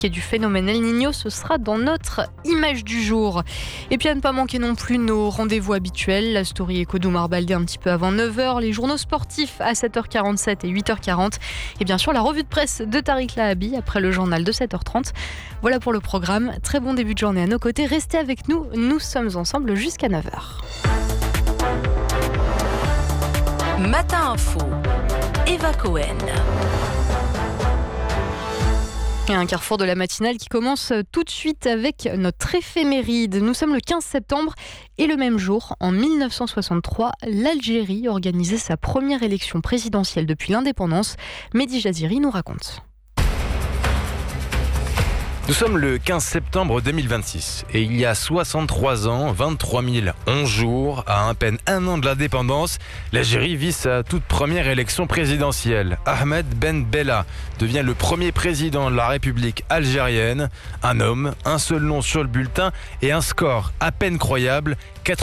et du phénomène El Niño, ce sera dans notre image du jour. Et puis à ne pas manquer non plus nos rendez-vous habituels, la story éco d'Oumar Baldé un petit peu avant 9h, les journaux sportifs à 7h47 et 8h40 et bien sûr la revue de presse de Tariq Lahabi après le journal de 7h30. Voilà pour le programme, très bon début de journée à nos côtés, restez avec nous, nous sommes ensemble jusqu'à 9h. Matin Info, Eva Cohen. Et un carrefour de la matinale qui commence tout de suite avec notre éphéméride. Nous sommes le 15 septembre et le même jour, en 1963, l'Algérie organisait sa première élection présidentielle depuis l'indépendance. Mehdi Jaziri nous raconte. Nous sommes le 15 septembre 2026 et il y a 63 ans, 23 011 jours, à peine un an de l'indépendance, l'Algérie vit sa toute première élection présidentielle. Ahmed Ben Bella devient le premier président de la République algérienne. Un homme, un seul nom sur le bulletin et un score à peine croyable,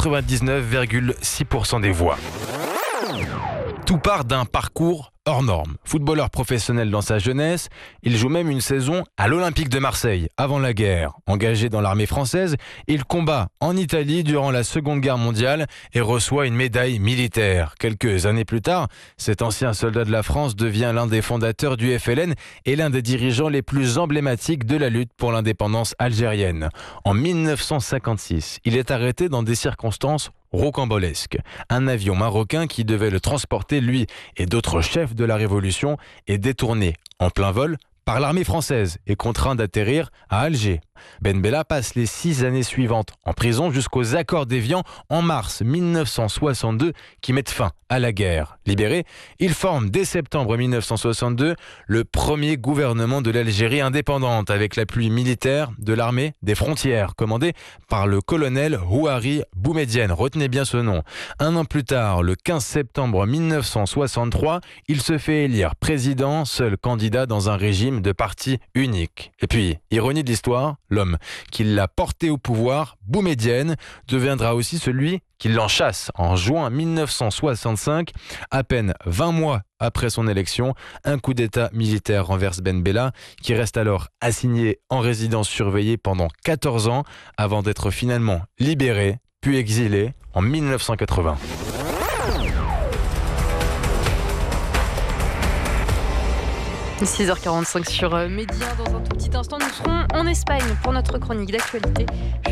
99,6% des voix. Tout part d'un parcours hors norme. Footballeur professionnel dans sa jeunesse, il joue même une saison à l'Olympique de Marseille, avant la guerre. Engagé dans l'armée française, il combat en Italie durant la Seconde Guerre mondiale et reçoit une médaille militaire. Quelques années plus tard, cet ancien soldat de la France devient l'un des fondateurs du FLN et l'un des dirigeants les plus emblématiques de la lutte pour l'indépendance algérienne. En 1956, il est arrêté dans des circonstances rocambolesque. Un avion marocain qui devait le transporter, lui et d'autres chefs de la Révolution, est détourné en plein vol par l'armée française et contraint d'atterrir à Alger. Ben Bella passe les 6 années suivantes en prison jusqu'aux accords d'Évian en mars 1962 qui mettent fin à la guerre. Libéré, il forme dès septembre 1962 le premier gouvernement de l'Algérie indépendante avec l'appui militaire de l'armée des frontières commandé par le colonel Houari Boumedienne. Retenez bien ce nom. Un an plus tard, le 15 septembre 1963, il se fait élire président, seul candidat dans un régime de parti unique. Et puis, ironie de l'histoire, l'homme qui l'a porté au pouvoir, Boumedienne, deviendra aussi celui qui l'enchasse en juin 1965. À peine 20 mois après son élection, un coup d'État militaire renverse Ben Bella, qui reste alors assigné en résidence surveillée pendant 14 ans, avant d'être finalement libéré, puis exilé en 1980. – 6h45 sur Média. Dans un tout petit instant, nous serons en Espagne pour notre chronique d'actualité.